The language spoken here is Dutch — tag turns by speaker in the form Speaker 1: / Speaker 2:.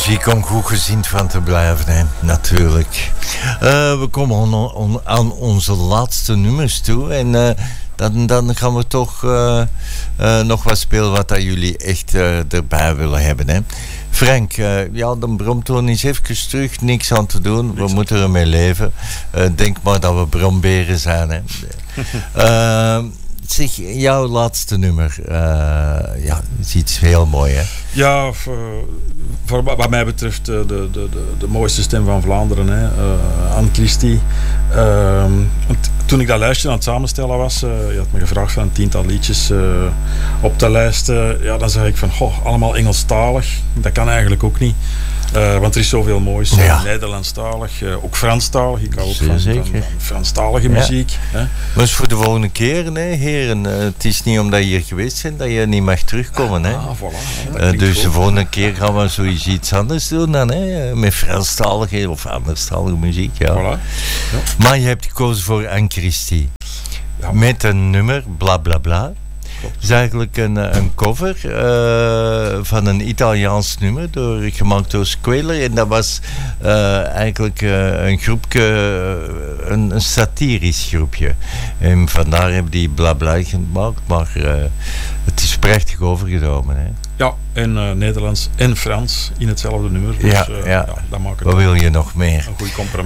Speaker 1: Muziek om goed gezind van te blijven, hè? Natuurlijk. We komen aan onze laatste nummers toe. En dan gaan we toch nog wat spelen wat dat jullie echt erbij willen hebben. Hè? Frank, de bromtoon is even terug. Niks aan te doen. We moeten ermee leven. Denk maar dat we bromberen zijn. Hè? Zeg, jouw laatste nummer. Is iets heel mooi, hè?
Speaker 2: Ja, voor wat mij betreft de mooiste stem van Vlaanderen, hè. Anne Christie. Toen ik dat lijstje aan het samenstellen was, je had me gevraagd van een 10-tal liedjes op te lijsten. Dan zei ik van, allemaal Engelstalig. Dat kan eigenlijk ook niet. Want er is zoveel moois. Ja. Nederlandstalig, ook Franstalig. Ik hou ook van Franstalige muziek. Hè.
Speaker 1: Maar dat is voor de volgende keer, hè, heren. Het is niet omdat je hier geweest bent dat je niet mag terugkomen. Hè.
Speaker 2: Voilà.
Speaker 1: Dus de volgende keer gaan we zoiets iets anders doen dan, hè, met Franstalige of anderstalige muziek. Ja.
Speaker 2: Voilà. Ja.
Speaker 1: Maar je hebt gekozen voor Anne Christie.
Speaker 2: Ja.
Speaker 1: Met een nummer, bla bla bla. Het is eigenlijk een cover van een Italiaans nummer gemaakt door Squealer. En dat was eigenlijk een groepje, een satirisch groepje. En vandaar hebben die bla bla gemaakt. Maar het is prachtig overgenomen. Hè?
Speaker 2: Ja, en Nederlands en Frans in hetzelfde nummer. Dus,
Speaker 1: dat maakt
Speaker 2: het
Speaker 1: wat wil je nog meer?
Speaker 2: Een goed compromis.